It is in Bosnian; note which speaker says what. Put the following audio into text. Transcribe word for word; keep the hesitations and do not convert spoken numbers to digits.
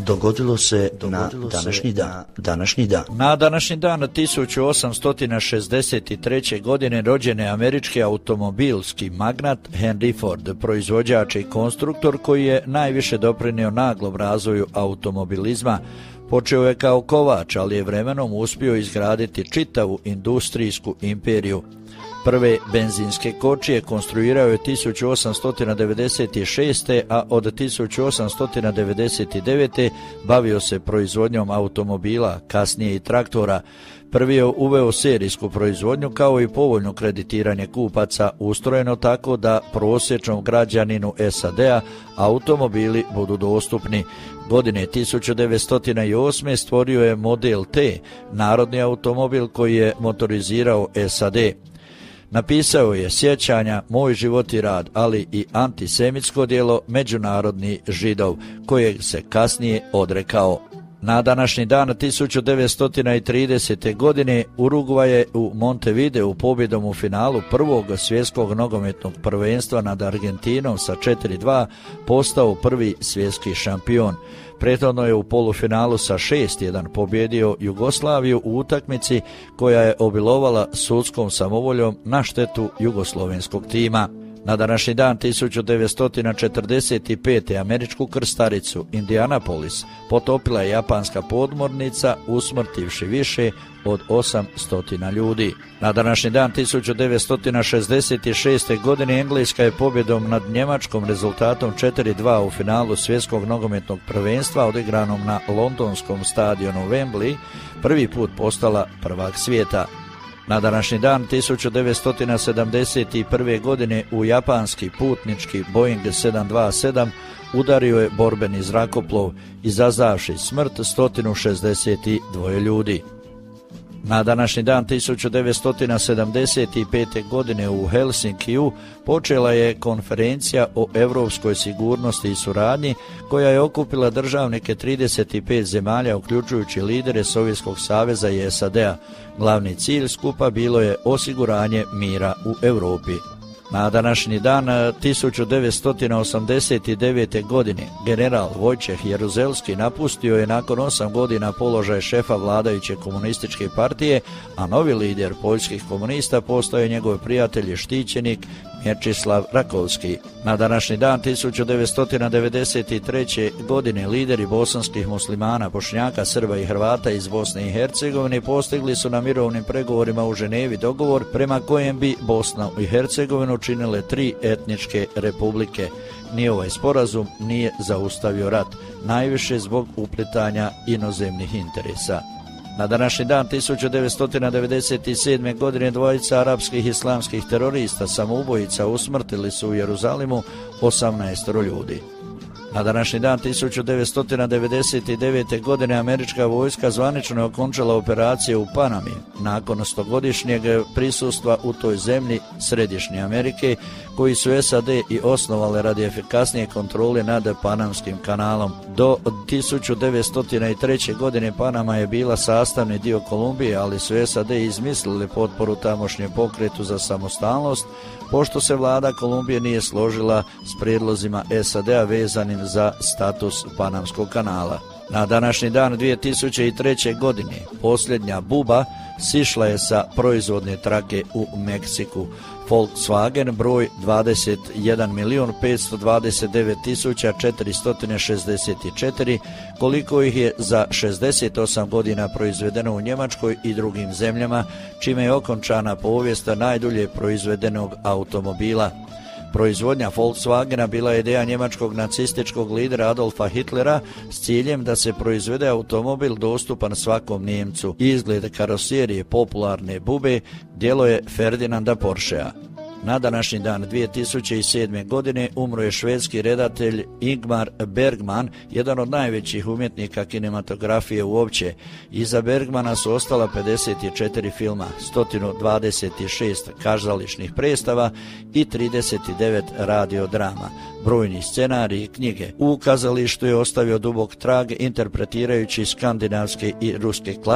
Speaker 1: dogodilo se dogodilo na današnji dan. Na današnji dan.
Speaker 2: Na današnji dan tisuću osamsto šezdeset treće. godine rođen je američki automobilski magnat Henry Ford, proizvođač i konstruktor koji je najviše doprinio naglom razvoju automobilizma. Počeo je kao kovač, ali je vremenom uspio izgraditi čitavu industrijsku imperiju. Prve benzinske kočije konstruirao je tisuću osamsto devedeset šeste. a od tisuću osamsto devedeset devete. bavio se proizvodnjom automobila, kasnije i traktora. Prvi je uveo serijsku proizvodnju kao i povoljno kreditiranje kupaca, ustrojeno tako da prosječnom građaninu S A D-a automobili budu dostupni. Godine tisuću devetsto osme. stvorio je Model T, narodni automobil koji je motorizirao S A D. Napisao je sjećanja, Moj život i rad, ali i antisemitsko djelo Međunarodni židov, kojeg se kasnije odrekao. Na današnji dan tisuću devetsto tridesete. godine Urugvaj je u Montevideu pobjedom u finalu prvog svjetskog nogometnog prvenstva nad Argentinom sa četiri dva postao prvi svjetski šampion. Prethodno je u polufinalu sa šest jedan pobjedio Jugoslaviju u utakmici koja je obilovala sudskom samovoljom na štetu jugoslovenskog tima. Na današnji dan tisuću devetsto četrdeset pete. američku krstaricu Indianapolis potopila je japanska podmornica, usmrtivši više od osamsto ljudi. Na današnji dan tisuću devetsto šezdeset šeste. godine Engleska je pobjedom nad Njemačkom rezultatom četiri dva u finalu svjetskog nogometnog prvenstva odigranom na londonskom stadionu Wembley prvi put postala prvak svijeta. Na današnji dan tisuću devetsto sedamdeset prve. godine u japanski putnički Boeing sedam dva sedam udario je borbeni zrakoplov, izazvavši smrt sto šezdeset dva ljudi. Na današnji dan tisuću devetsto sedamdeset pete. godine u Helsinkiju počela je konferencija o europskoj sigurnosti i suradnji koja je okupila državnike trideset pet zemalja uključujući lidere Sovjetskog saveza i S A D-a. Glavni cilj skupa bilo je osiguranje mira u Europi. Na današnji dan tisuću devetsto osamdeset devete. godine general Vojčeh Jaruzelski napustio je nakon osam godina položaj šefa vladajuće komunističke partije, a novi lider poljskih komunista postao je njegov prijatelj i štićenik Mječislav Rakovski. Na današnji dan tisuću devetsto devedeset treće. godine lideri bosanskih muslimana, Bošnjaka, Srba i Hrvata iz Bosne i Hercegovine postigli su na mirovnim pregovorima u Ženevi dogovor prema kojem bi Bosna i Hercegovinu činile tri etničke republike. Ni ovaj sporazum nije zaustavio rat, najviše zbog uplitanja inozemnih interesa. Na današnji dan tisuću devetsto devedeset sedme. godine dvojica arapskih islamskih terorista samoubojica usmrtili su u Jeruzalimu osamnaest ljudi. Na današnji dan tisuću devetsto devedeset devete. godine američka vojska zvanično je okončala operacije u Panami nakon stogodišnjeg prisustva u toj zemlji Središnje Amerike, koji su S A D i osnovale radi efikasnije kontrole nad Panamskim kanalom. Do tisuću devetsto treće. godine Panama je bila sastavni dio Kolumbije, ali su S A D izmislili potporu tamošnjem pokretu za samostalnost, pošto se vlada Kolumbije nije složila s prijedlozima S A D-a vezanim za status Panamskog kanala. Na današnji dan dvije tisuće treće. godine posljednja buba sišla je sa proizvodne trake u Meksiku. Volkswagen broj dvadeset jedan milion petsto dvadeset devet tisuća četiristo šezdeset četiri, koliko ih je za šezdeset osam godina proizvedeno u Njemačkoj i drugim zemljama, čime je okončana povijest najdulje proizvedenog automobila. Proizvodnja Volkswagena bila je ideja njemačkog nacističkog lidera Adolfa Hitlera s ciljem da se proizvede automobil dostupan svakom Nijemcu. Izgled karoserije popularne bube djelo je Ferdinanda Porschea. Na današnji dan dvije tisuće sedme. godine umro je švedski redatelj Ingmar Bergman, jedan od najvećih umjetnika kinematografije uopće. Iza Bergmana su ostala pedeset četiri filma, sto dvadeset šest kazališnih predstava i trideset devet radiodrama. Brojni scenariji i knjige. U kazalištu je ostavio dubok trag interpretirajući skandinavske i ruske klasike